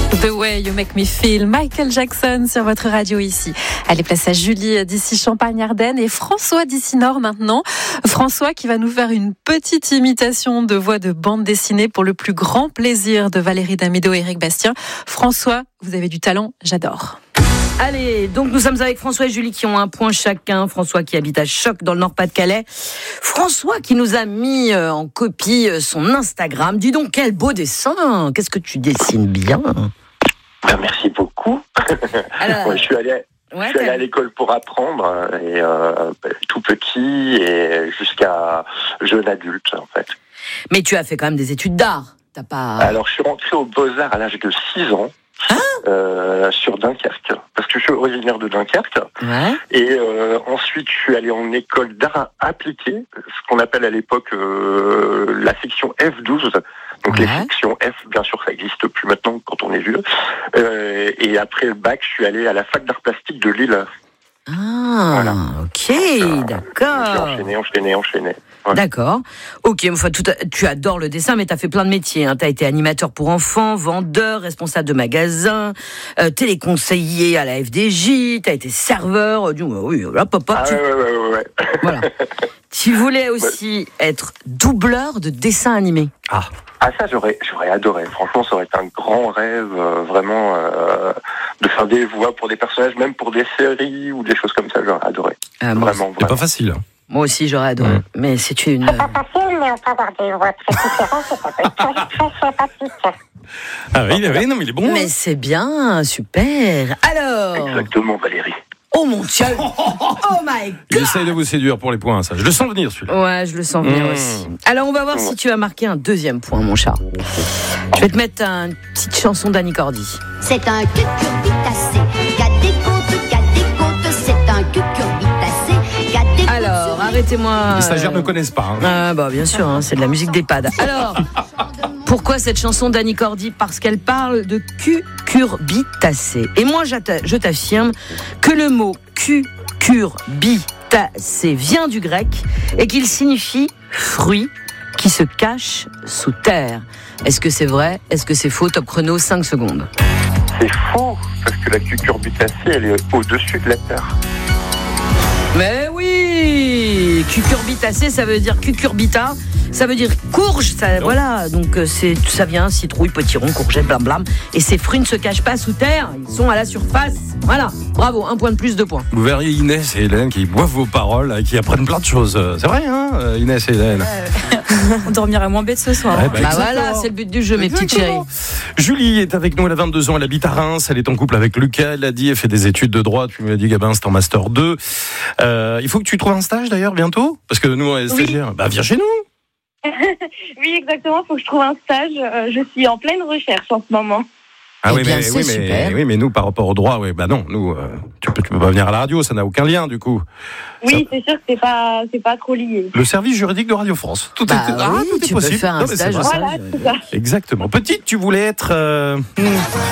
The Way You Make Me Feel, Michael Jackson sur votre radio ici. Allez, place à Julie d'ici Champagne-Ardenne et François d'ici Nord maintenant. François qui va nous faire une petite imitation de voix de bande dessinée pour le plus grand plaisir de Valérie Damido et Éric Bastien. François, vous avez du talent, j'adore. Allez, donc nous sommes avec François et Julie qui ont un point chacun. François qui habite à Choc dans le Nord-Pas-de-Calais. François qui nous a mis en copie son Instagram. Dis donc, quel beau dessin. Qu'est-ce que tu dessines bien. Merci beaucoup. Alors, je suis allé à l'école pour apprendre, et tout petit et jusqu'à jeune adulte en fait. Mais tu as fait quand même des études d'art. T'as pas... Alors je suis rentré aux Beaux-Arts à l'âge de 6 ans. Sur Dunkerque, parce que je suis originaire de Dunkerque. Ouais. Et ensuite, je suis allé en école d'art appliqué, ce qu'on appelle à l'époque la section F12. Donc les sections F, bien sûr, ça n'existe plus maintenant quand on est vieux. Et après le bac, je suis allé à la fac d'art plastique de Lille. Ah, voilà. Ok, d'accord. J'ai enchaîné. Ouais. D'accord. Ok, enfin, tu adores le dessin, mais tu as fait plein de métiers. Hein. Tu as été animateur pour enfants, vendeur, responsable de magasin, téléconseiller à la FDJ, tu as été serveur. Oui, hop. Ouais. Voilà. Tu voulais aussi être doubleur de dessins animés. Ah ça j'aurais adoré. Franchement, ça aurait été un grand rêve, vraiment, de faire des voix pour des personnages, même pour des séries ou des choses comme ça. J'aurais adoré. Vraiment. C'est pas facile. Moi aussi, j'aurais adoré. Mais c'est une... C'est pas facile, mais on peut avoir des voix très différentes et ça peut être très sympathique. Ah oui, non, mais il est bon. Mais c'est bien, super. Alors... Exactement, Valérie. Oh mon Dieu. Oh my God. Il essaye de vous séduire pour les points, ça. Je le sens venir, celui-là. Ouais, je le sens venir aussi. Alors, on va voir si tu as marqué un deuxième point, mon chat. Je vais te mettre une petite chanson d'Annie Cordy. C'est un cucurbitacé. Gade-côte, c'est un cucurbitacé. Gade-côte. Alors, arrêtez-moi. Les stagiaires ne connaissent pas. Ah, bah, bien sûr, c'est de la musique d'EHPAD. Alors, pourquoi cette chanson d'Annie Cordy ? Parce qu'elle parle de cucurbitacé. Et moi, je t'affirme que le mot cucurbitacé vient du grec et qu'il signifie fruit qui se cache sous terre. Est-ce que c'est vrai ? Est-ce que c'est faux ? Top chrono, 5 secondes. C'est faux, parce que la cucurbitacée, elle est au-dessus de la terre. Mais oui, cucurbitacé, ça veut dire cucurbita, ça veut dire courge, ça, voilà. Donc ça vient citrouille, potiron, courgette, blablam. Et ces fruits ne se cachent pas sous terre, ils sont à la surface. Voilà, bravo, un point de plus, 2 points. Vous verriez Inès et Hélène qui boivent vos paroles, qui apprennent plein de choses. C'est vrai, hein, Inès et Hélène. On dormira moins bête ce soir. Ouais, Bah voilà, c'est le but du jeu, mes petites chéries. Julie est avec nous, elle a 22 ans, elle habite à Reims, elle est en couple avec Lucas, elle a dit, elle fait des études de droit, tu me l'as dit, Gabin, c'est en Master 2. Il faut que tu trouves un stage d'ailleurs bientôt, parce que nous, on est stagiaires. Bah viens chez nous. Oui, exactement, il faut que je trouve un stage. Je suis en pleine recherche en ce moment. Ah Eh bien, c'est super. mais nous, par rapport au droit, bah non, nous, tu peux pas venir à la radio, ça n'a aucun lien, du coup. Oui, c'est sûr que c'est pas trop lié. Le service juridique de Radio France. Tout est tu possible. peux faire un stage. Voilà, c'est ça. Exactement. Petite, tu voulais être... Vous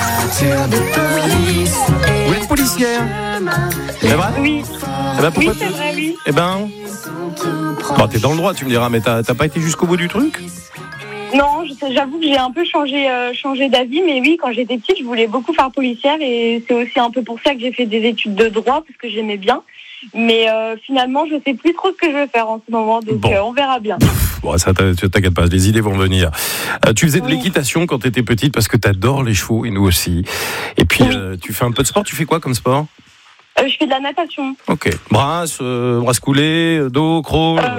voulez être policière. C'est vrai ? Oui. Eh ben, pourquoi Oui, c'est vrai, oui. Eh ben... Bon, t'es dans le droit, tu me diras, mais t'as pas été jusqu'au bout du truc ? Non, j'avoue que j'ai un peu changé d'avis, mais oui, quand j'étais petite, je voulais beaucoup faire policière et c'est aussi un peu pour ça que j'ai fait des études de droit, parce que j'aimais bien. Mais finalement, je sais plus trop ce que je veux faire en ce moment, donc on verra bien. Bon, ça t'inquiète pas, les idées vont venir. Tu faisais de l'équitation quand t'étais petite parce que t'adores les chevaux et nous aussi. Et puis, tu fais un peu de sport, tu fais quoi comme sport ? Je fais de la natation. Ok. Brasse coulée, dos, crawl.